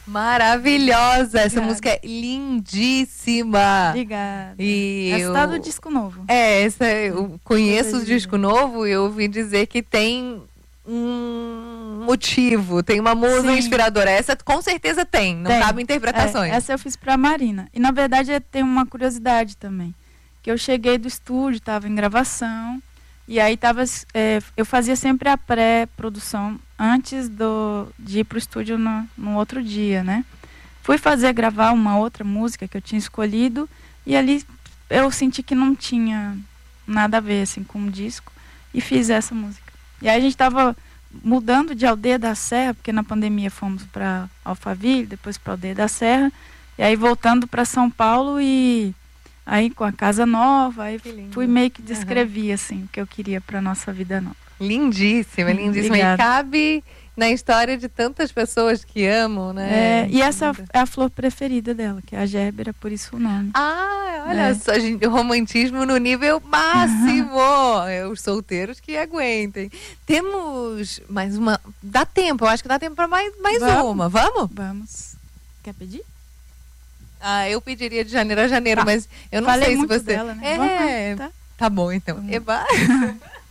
Maravilhosa! Essa Obrigada. música é lindíssima! Obrigada. E Essa tá do disco novo. Eu conheço o Coisa disco novo e eu ouvi dizer que tem um motivo, tem uma musa Sim. inspiradora. Essa com certeza tem, não Tem. cabe interpretações. Essa eu fiz pra Marina. E na verdade tem uma curiosidade também. Que eu cheguei do estúdio, tava em gravação. E aí eu fazia sempre a pré-produção antes de ir pro estúdio no outro dia, né? Fui gravar uma outra música que eu tinha escolhido. E ali eu senti que não tinha nada a ver assim, com o disco. E fiz essa música. E aí a gente estava mudando de Aldeia da Serra, porque na pandemia fomos para Alphaville, depois para Aldeia da Serra, e aí voltando para São Paulo e aí com a casa nova, aí fui meio que descrevi assim o que eu queria para nossa vida nova. Lindíssima, lindíssima. Obrigada. E cabe na história de tantas pessoas que amam, né? E essa é a flor preferida dela, que é a Gérbera, por isso o nome. Olha só, gente, romantismo no nível máximo. Os solteiros que aguentem. Temos mais uma. Dá tempo, eu acho que dá tempo para mais uma. Vamos? Vamos. Quer pedir? Eu pediria de janeiro a janeiro, mas eu não Falei sei se muito você. dela, né? Vamos lá, tá? Tá bom, então. Eba.